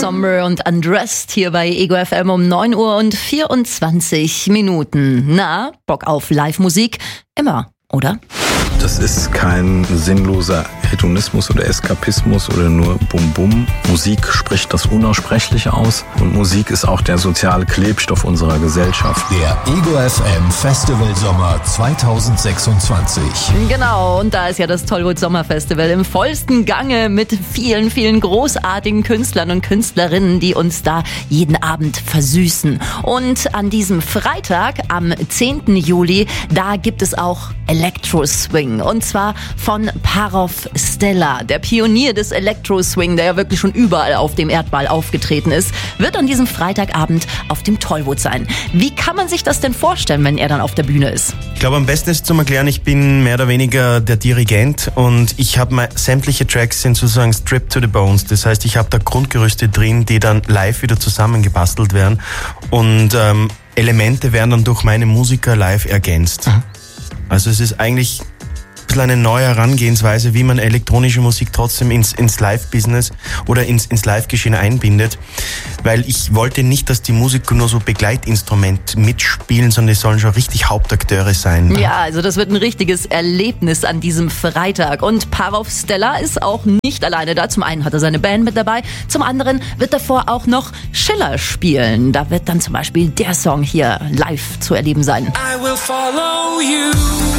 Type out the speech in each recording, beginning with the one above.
Sommer und Undressed hier bei Ego FM um 9:24 Minuten. Na, Bock auf Live-Musik? Immer, oder? Das ist kein sinnloser Hedonismus oder Eskapismus oder nur Bum-Bum. Musik spricht das Unaussprechliche aus und Musik ist auch der soziale Klebstoff unserer Gesellschaft. Der Ego FM Festival Sommer 2026. Genau, und da ist ja das Tollwood Sommerfestival im vollsten Gange mit vielen, vielen großartigen Künstlern und Künstlerinnen, die uns da jeden Abend versüßen. Und an diesem Freitag, am 10. Juli, da gibt es auch Electro-Swing. Und zwar von Parov Stella, der Pionier des Electro-Swing, der ja wirklich schon überall auf dem Erdball aufgetreten ist, wird an diesem Freitagabend auf dem Tollwood sein. Wie kann man sich das denn vorstellen, wenn er dann auf der Bühne ist? Ich glaube, am besten ist zum Erklären, ich bin mehr oder weniger der Dirigent und ich habe sämtliche Tracks sind sozusagen stripped to the bones. Das heißt, ich habe da Grundgerüste drin, die dann live wieder zusammengebastelt werden und Elemente werden dann durch meine Musiker live ergänzt. Also es ist eigentlich eine neue Herangehensweise, wie man elektronische Musik trotzdem ins Live-Business oder ins Live-Geschehen einbindet, weil ich wollte nicht, dass die Musiker nur so Begleitinstrument mitspielen, sondern die sollen schon richtig Hauptakteure sein. Ja, also das wird ein richtiges Erlebnis an diesem Freitag und Parov Stella ist auch nicht alleine da. Zum einen hat er seine Band mit dabei, zum anderen wird davor auch noch Schiller spielen. Da wird dann zum Beispiel der Song hier live zu erleben sein. I will follow you.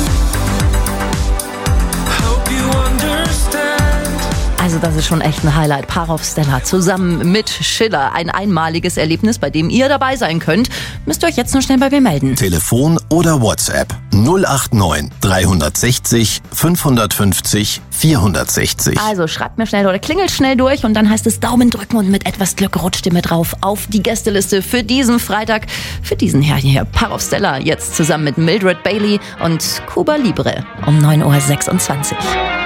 Also das ist schon echt ein Highlight. Parov Stella zusammen mit Schiller. Ein einmaliges Erlebnis, bei dem ihr dabei sein könnt. Müsst ihr euch jetzt nur schnell bei mir melden. Telefon oder WhatsApp 089 360 550 460. Also schreibt mir schnell oder klingelt schnell durch und dann heißt es Daumen drücken und mit etwas Glück rutscht ihr mit drauf auf die Gästeliste für diesen Freitag. Für diesen Herrn hier, Parov Stella, jetzt zusammen mit Mildred Bailey und Cuba Libre um 9:26 Uhr.